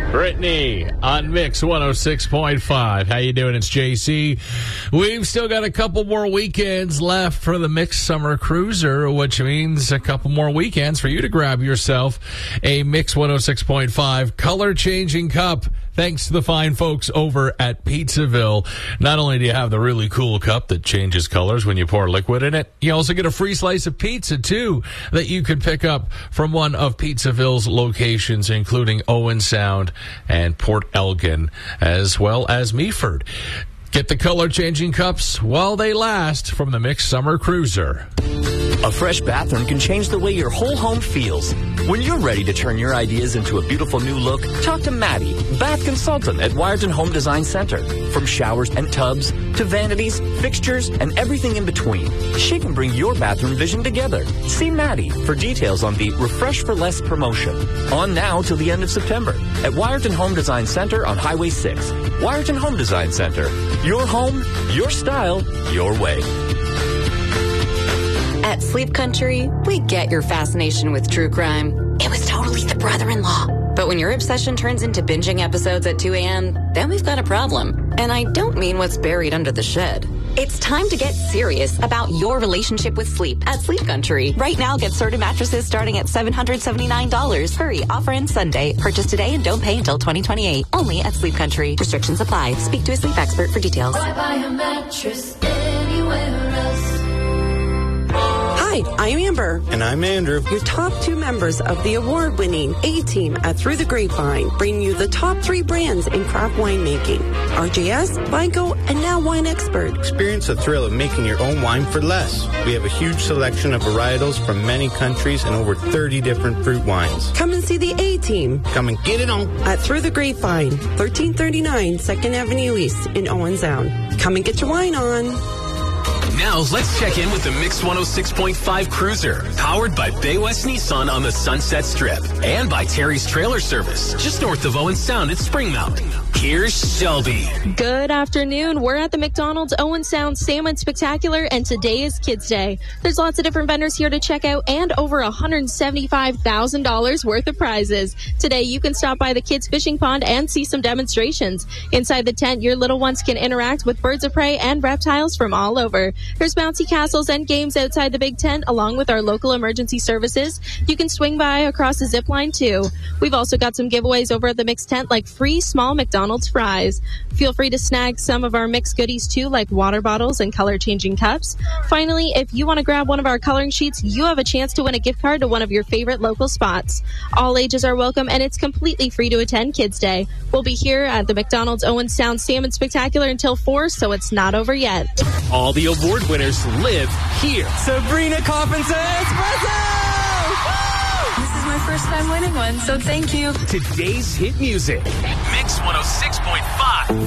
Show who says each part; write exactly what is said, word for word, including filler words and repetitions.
Speaker 1: Brittany on Mix one oh six point five. How you doing? It's J C. We've still got a couple more weekends left for the Mix Summer Cruiser, which means a couple more weekends for you to grab yourself a Mix one oh six point five color-changing cup. Thanks to the fine folks over at Pizzaville. Not only do you have the really cool cup that changes colors when you pour liquid in it, you also get a free slice of pizza, too, that you could pick up from one of Pizzaville's locations, including Owen Sound and Port Elgin, as well as Meaford. Get the color-changing cups while they last from the Mix Summer Cruiser.
Speaker 2: A fresh bathroom can change the way your whole home feels. When you're ready to turn your ideas into a beautiful new look, talk to Maddie, bath consultant at Wiarton Home Design Center. From showers and tubs to vanities, fixtures, and everything in between, she can bring your bathroom vision together. See Maddie for details on the Refresh for Less promotion. On now till the end of September at Wiarton Home Design Center on Highway six. Wiarton Home Design Center. Your home, your style, your way.
Speaker 3: At Sleep Country, we get your fascination with true crime. It was totally the brother-in-law. But when your obsession turns into binging episodes at two a.m., then we've got a problem. And I don't mean what's buried under the shed. It's time to get serious about your relationship with sleep at Sleep Country. Right now, get Serta mattresses starting at seven hundred seventy-nine dollars. Hurry, offer ends Sunday. Purchase today and don't pay until twenty twenty-eight. Only at Sleep Country. Restrictions apply. Speak to a sleep expert for details.
Speaker 4: Why buy a mattress anywhere else?
Speaker 5: Hi, I'm Amber.
Speaker 6: And I'm Andrew.
Speaker 5: Your top two members of the award-winning A-Team at Through the Grapevine, bringing you the top three brands in craft winemaking. R J S, Vigo, and now Wine Expert.
Speaker 6: Experience the thrill of making your own wine for less. We have a huge selection of varietals from many countries and over thirty different fruit wines.
Speaker 5: Come and see the A-Team.
Speaker 6: Come and get it on.
Speaker 5: At Through the Grapevine, thirteen thirty-nine second Avenue East in Owen Sound. Come and get your wine on.
Speaker 7: Now, let's check in with the Mix one oh six point five Cruiser, powered by Bay West Nissan on the Sunset Strip, and by Terry's Trailer Service, just north of Owen Sound at Springmount. Here's Shelby.
Speaker 8: Good afternoon. We're at the McDonald's Owen Sound Salmon Spectacular, and today is Kids Day. There's lots of different vendors here to check out, and over one hundred seventy-five thousand dollars worth of prizes. Today, you can stop by the kids' fishing pond and see some demonstrations. Inside the tent, your little ones can interact with birds of prey and reptiles from all over. There's bouncy castles and games outside the big tent, along with our local emergency services. You can swing by across the zip line, too. We've also got some giveaways over at the mixed tent, like free small McDonald's fries. Feel free to snag some of our mixed goodies, too, like water bottles and color-changing cups. Finally, if you want to grab one of our coloring sheets, you have a chance to win a gift card to one of your favorite local spots. All ages are welcome, and it's completely free to attend Kids Day. We'll be here at the McDonald's Owen Sound Salmon Spectacular until four, so it's not over yet.
Speaker 7: All the award winners live here.
Speaker 9: Sabrina Coffin says espresso!
Speaker 4: This is my first time winning one, so thank you.
Speaker 7: Today's hit music. Mix one oh six point five.